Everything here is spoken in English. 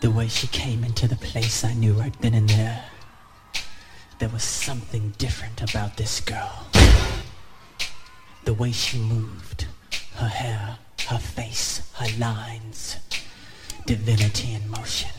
The way she came into the place, I knew right then and there. There was something different about this girl. The way she moved, her hair, her face, her lines, divinity in motion.